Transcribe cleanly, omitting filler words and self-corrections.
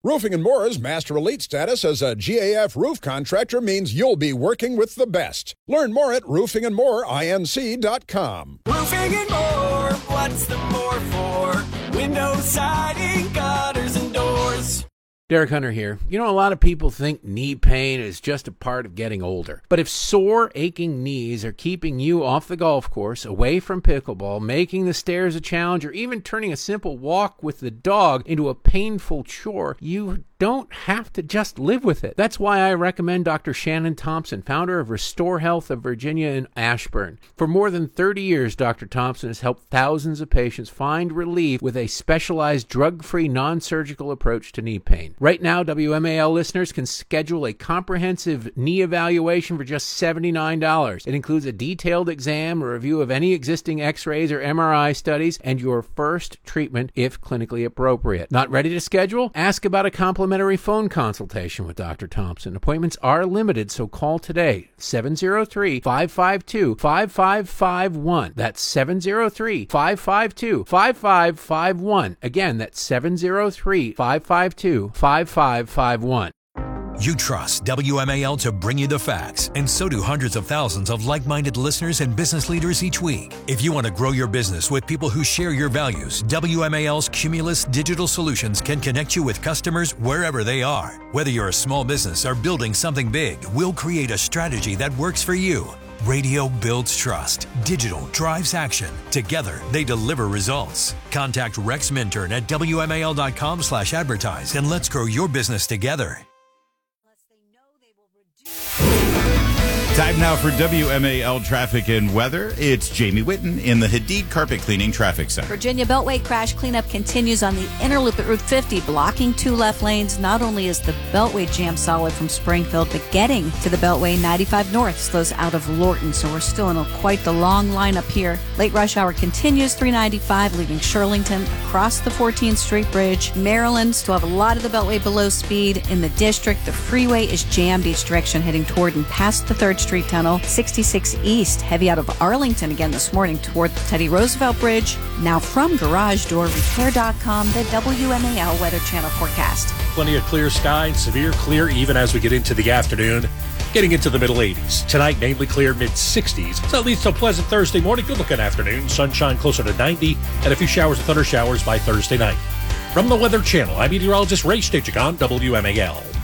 Roofing and More's Master Elite status as a GAF roof contractor means you'll be working with the best. Learn more at roofingandmoreinc.com. Roofing and More, what's the more for? Windows, siding, gutters, and doors. Derek Hunter here. You know, a lot of people think knee pain is just a part of getting older. But if sore, aching knees are keeping you off the golf course, away from pickleball, making the stairs a challenge, or even turning a simple walk with the dog into a painful chore, you don't have to just live with it. That's why I recommend Dr. Shannon Thompson, founder of Restore Health of Virginia in Ashburn. For more than 30 years, Dr. Thompson has helped thousands of patients find relief with a specialized drug-free, non-surgical approach to knee pain. Right now, WMAL listeners can schedule a comprehensive knee evaluation for just $79. It includes a detailed exam, a review of any existing x-rays or MRI studies, and your first treatment if clinically appropriate. Not ready to schedule? Ask about a complimentary phone consultation with Dr. Thompson. Appointments are limited, so call today. 703-552-5551. That's 703-552-5551. Again, that's 703-552-5551. You trust WMAL to bring you the facts, and so do hundreds of thousands of like-minded listeners and business leaders each week. If you want to grow your business with people who share your values, WMAL's Cumulus Digital Solutions can connect you with customers wherever they are. Whether you're a small business or building something big, we'll create a strategy that works for you. Radio builds trust. Digital drives action. Together, they deliver results. Contact Rex Minturn at WMAL.com/advertise and let's grow your business together. Time now for WMAL traffic and weather. It's Jamie Whitten in the Hadid Carpet Cleaning Traffic Center. Virginia Beltway crash cleanup continues on the inner loop at Route 50, blocking 2 left lanes. Not only is the Beltway jam solid from Springfield, but getting to the Beltway 95 North slows out of Lorton, so we're still in quite the long lineup here. Late rush hour continues, 395 leaving Shirlington across the 14th Street Bridge. Maryland still have a lot of the Beltway below speed. In the district, the freeway is jammed each direction heading toward and past the 3rd Street Tunnel. 66 East, heavy out of Arlington again this morning toward the Teddy Roosevelt Bridge. Now from GarageDoorRepair.com, the WMAL Weather Channel forecast. Plenty of clear sky and severe clear even as we get into the afternoon. Getting into the middle 80s. Tonight, mainly clear mid-60s. So that leads to a pleasant Thursday morning. Good looking afternoon. Sunshine closer to 90 and a few showers and thunder showers by Thursday night. From the Weather Channel, I'm meteorologist Ray Stichik on WMAL.